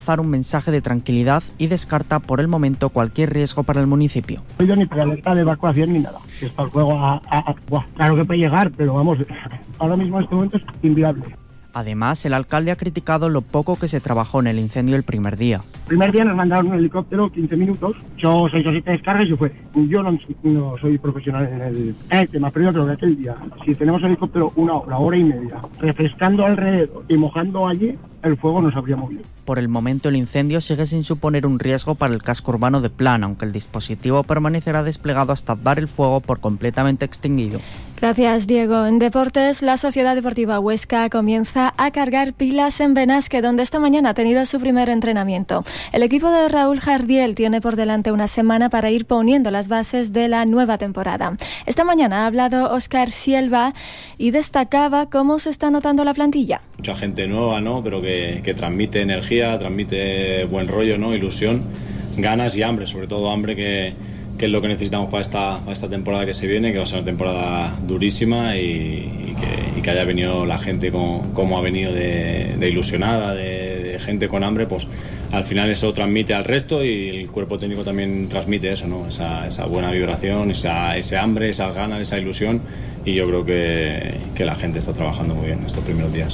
un mensaje de tranquilidad y descarta por el momento cualquier riesgo para el municipio. No he ido ni para alerta de evacuación ni nada. Está el juego claro que puede llegar, pero vamos, ahora mismo en este momento es inviable. Además, el alcalde ha criticado lo poco que se trabajó en el incendio el primer día. El primer día nos mandaron un helicóptero, 15 minutos, yo 6 o 7 descargas y fue. Yo no soy profesional en el tema, pero yo creo que aquel día, si tenemos helicóptero 1 hora y media, refrescando alrededor y mojando allí, el fuego nos habría movido. Por el momento el incendio sigue sin suponer un riesgo para el casco urbano de Plana, aunque el dispositivo permanecerá desplegado hasta dar el fuego por completamente extinguido. Gracias, Diego. En deportes, la Sociedad Deportiva Huesca comienza a cargar pilas en Benasque, donde esta mañana ha tenido su primer entrenamiento. El equipo de Raúl Jardiel tiene por delante una semana para ir poniendo las bases de la nueva temporada. Esta mañana ha hablado Óscar Sielva y destacaba cómo se está notando la plantilla. Mucha gente nueva, ¿no? Pero que transmite energía, transmite buen rollo, ¿no? Ilusión, ganas y hambre, sobre todo hambre que es lo que necesitamos para esta temporada que se viene, que va a ser una temporada durísima y que haya venido la gente como ha venido de ilusionada, de gente con hambre, pues al final eso transmite al resto y el cuerpo técnico también transmite eso, ¿no? Esa buena vibración, ese hambre, esas ganas, esa ilusión, y yo creo que la gente está trabajando muy bien estos primeros días.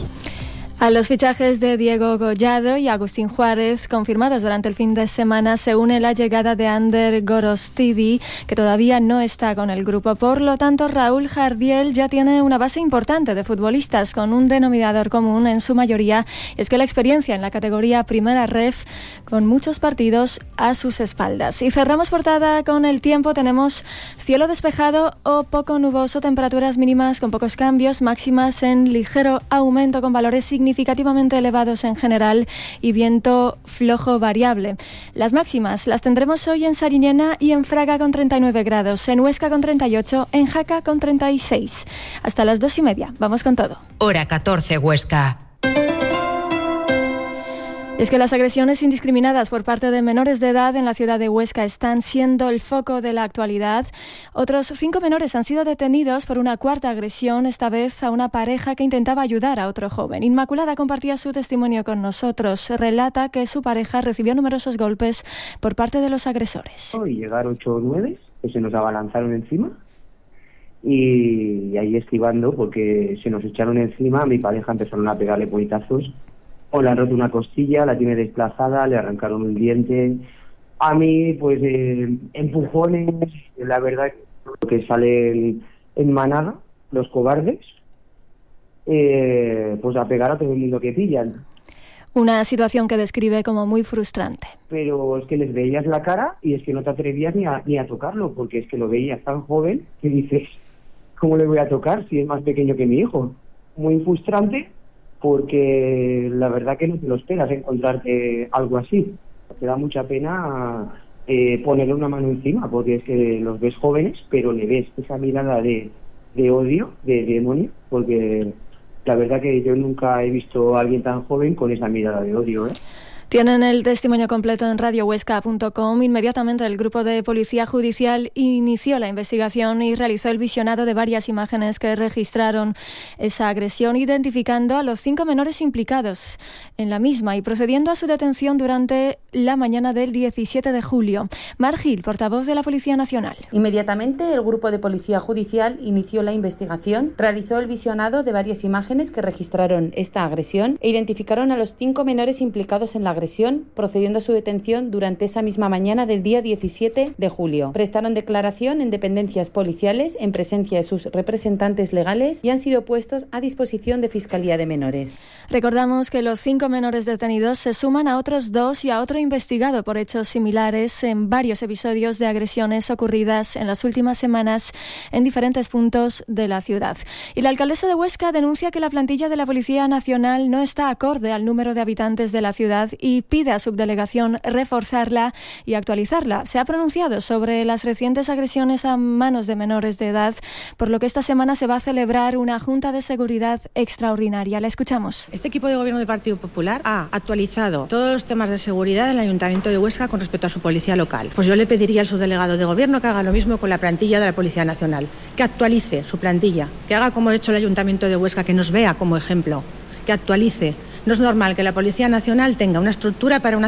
A los fichajes de Diego Gollado y Agustín Juárez, confirmados durante el fin de semana, se une la llegada de Ander Gorostidi, que todavía no está con el grupo. Por lo tanto, Raúl Jardiel ya tiene una base importante de futbolistas, con un denominador común en su mayoría, y es que la experiencia en la categoría Primera Ref, con muchos partidos a sus espaldas. Y cerramos portada con el tiempo. Tenemos cielo despejado o poco nuboso, temperaturas mínimas con pocos cambios, máximas en ligero aumento con valores significativamente elevados en general y viento flojo variable. Las máximas las tendremos hoy en Sariñena y en Fraga con 39 grados, en Huesca con 38, en Jaca con 36. Hasta las 2:30. Vamos con todo. Hora 14, Huesca. Es que las agresiones indiscriminadas por parte de menores de edad en la ciudad de Huesca están siendo el foco de la actualidad. Otros 5 menores han sido detenidos por una cuarta agresión, esta vez a una pareja que intentaba ayudar a otro joven. Inmaculada compartía su testimonio con nosotros. Relata que su pareja recibió numerosos golpes por parte de los agresores. Y llegaron 8 o 9 que se nos abalanzaron encima y ahí esquivando, porque se nos echaron encima. A mi pareja empezaron a pegarle puñetazos. O le han roto una costilla, la tiene desplazada, le arrancaron un diente. A mí, pues, empujones, la verdad que salen en manada, los cobardes, pues a pegar a todo el mundo que pillan. Una situación que describe como muy frustrante. Pero es que les veías la cara y es que no te atrevías ni a tocarlo, porque es que lo veías tan joven que dices, ¿cómo le voy a tocar si es más pequeño que mi hijo? Muy frustrante, porque la verdad que no te lo esperas encontrarte algo así. Te da mucha pena ponerle una mano encima, porque es que los ves jóvenes, pero le ves esa mirada de odio, de demonio, porque la verdad que yo nunca he visto a alguien tan joven con esa mirada de odio, ¿eh? Tienen el testimonio completo en radiohuesca.com. Inmediatamente el grupo de policía judicial inició la investigación y realizó el visionado de varias imágenes que registraron esa agresión, identificando a los 5 menores implicados en la misma y procediendo a su detención durante la mañana del 17 de julio. Mar Gil, portavoz de la Policía Nacional. Inmediatamente el grupo de policía judicial inició la investigación, realizó el visionado de varias imágenes que registraron esta agresión e identificaron a los 5 menores implicados en la agresión, procediendo a su detención durante esa misma mañana del día 17 de julio. Prestaron declaración en dependencias policiales en presencia de sus representantes legales y han sido puestos a disposición de Fiscalía de Menores. Recordamos que los 5 menores detenidos se suman a otros 2 y a otro investigado por hechos similares en varios episodios de agresiones ocurridas en las últimas semanas en diferentes puntos de la ciudad. Y la alcaldesa de Huesca denuncia que la plantilla de la Policía Nacional no está acorde al número de habitantes de la ciudad y pide a subdelegación reforzarla y actualizarla. Se ha pronunciado sobre las recientes agresiones a manos de menores de edad, por lo que esta semana se va a celebrar una Junta de Seguridad extraordinaria. La escuchamos. Este equipo de gobierno del Partido Popular ha actualizado todos los temas de seguridad del Ayuntamiento de Huesca con respecto a su policía local. Pues yo le pediría al subdelegado de gobierno que haga lo mismo con la plantilla de la Policía Nacional, que actualice su plantilla, que haga como ha hecho el Ayuntamiento de Huesca, que nos vea como ejemplo, que actualice No es normal que la Policía Nacional tenga una estructura para una